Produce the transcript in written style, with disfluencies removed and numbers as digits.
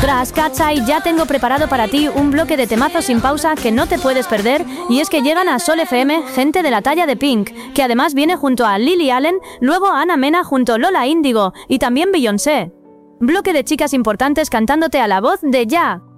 Tras Cat's Eye ya tengo preparado para ti un bloque de temazos sin pausa que no te puedes perder, y es que llegan a Sol FM gente de la talla de Pink, que además viene junto a Lily Allen, luego Ana Mena junto a Lola Índigo y también Beyoncé. Bloque de chicas importantes cantándote a la voz de Ya.